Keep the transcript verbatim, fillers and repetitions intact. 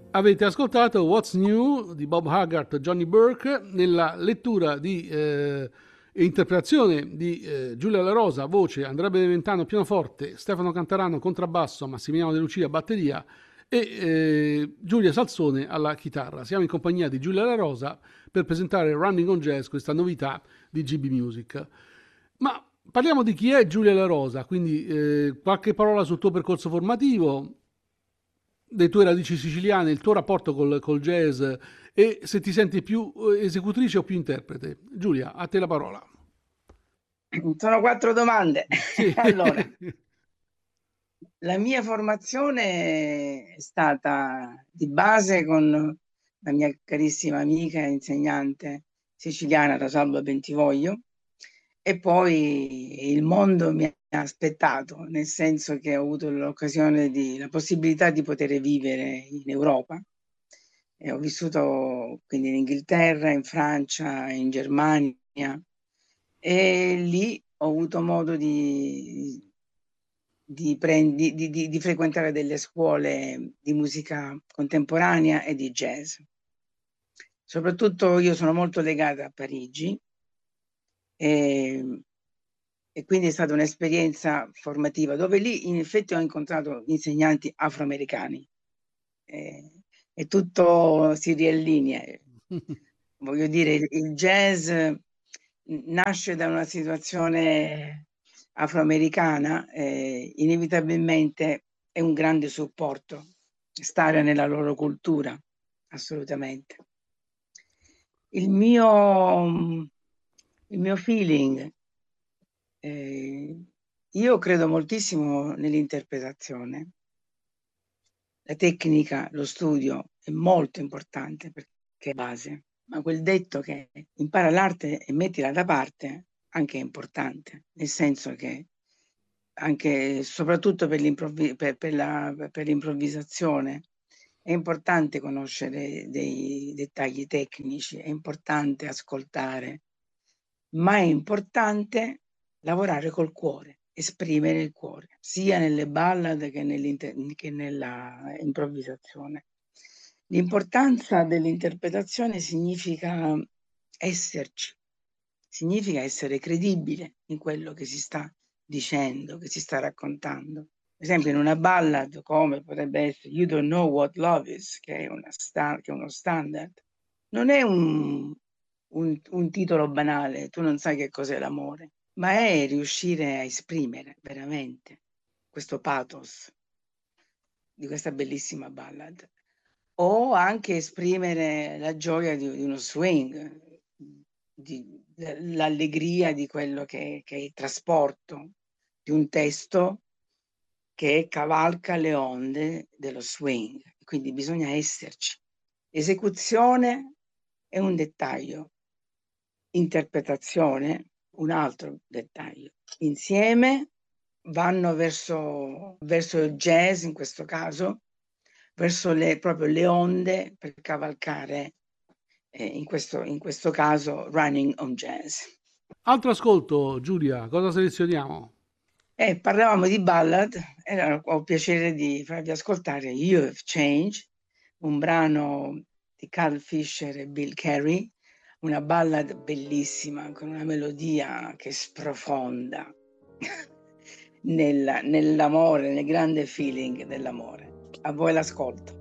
Avete ascoltato What's New di Bob Haggart e Johnny Burke nella lettura di eh, e interpretazione di eh, Giulia La Rosa, voce, Andrea Beneventano, pianoforte, Stefano Cantarano, contrabbasso, Massimiliano De Lucia, batteria e eh, Giulia Salzone alla chitarra. Siamo in compagnia di Giulia La Rosa per presentare Running on Jazz, questa novità di G B Music. Ma parliamo di chi è Giulia La Rosa, quindi eh, qualche parola sul tuo percorso formativo, le tue radici siciliane, il tuo rapporto col, col jazz e se ti senti più eh, esecutrice o più interprete. Giulia, a te la parola. Sono quattro domande. Sì. Allora, la mia formazione è stata di base con la mia carissima amica e insegnante siciliana Rosalba Bentivoglio, e poi il mondo mi ha aspettato, nel senso che ho avuto l'occasione di, la possibilità di poter vivere in Europa. E ho vissuto quindi in Inghilterra, in Francia, in Germania, e lì ho avuto modo di, di, prendi- di- di- di frequentare delle scuole di musica contemporanea e di jazz. Soprattutto io sono molto legata a Parigi, e, e quindi è stata un'esperienza formativa dove lì in effetti ho incontrato insegnanti afroamericani, e, e tutto si riallinea. Voglio dire, il il jazz nasce da una situazione afroamericana, eh, inevitabilmente è un grande supporto stare nella loro cultura, assolutamente. Il mio, il mio feeling, eh, io credo moltissimo nell'interpretazione. La tecnica, lo studio è molto importante perché è base, ma quel detto che impara l'arte e mettila da parte anche è importante, nel senso che anche soprattutto per, l'improvvi- per, per la- per l'improvvisazione è importante conoscere dei dettagli tecnici, è importante ascoltare, ma è importante lavorare col cuore, esprimere il cuore, sia nelle ballad che, nell'inter- che nella improvvisazione. L'importanza dell'interpretazione significa esserci, significa essere credibile in quello che si sta dicendo, che si sta raccontando. Per esempio, in una ballad come potrebbe essere You Don't Know What Love Is, che è, una sta- che è uno standard, non è un, un, un titolo banale, tu non sai che cos'è l'amore, ma è riuscire a esprimere veramente questo pathos di questa bellissima ballad, o anche esprimere la gioia di, di uno swing, di- l'allegria di quello che, che è il trasporto di un testo che cavalca le onde dello swing. Quindi bisogna esserci. Esecuzione è un dettaglio, interpretazione un altro dettaglio. Insieme vanno verso, verso il jazz in questo caso, verso le, proprio le onde per cavalcare, eh, in, questo, in questo caso, running on jazz. Altro ascolto, Giulia, cosa selezioniamo? Eh, parlavamo di ballad e allora ho piacere di farvi ascoltare You Have Changed, un brano di Carl Fisher e Bill Carey, una ballad bellissima con una melodia che sprofonda nel, nell'amore, nel grande feeling dell'amore. A voi l'ascolto.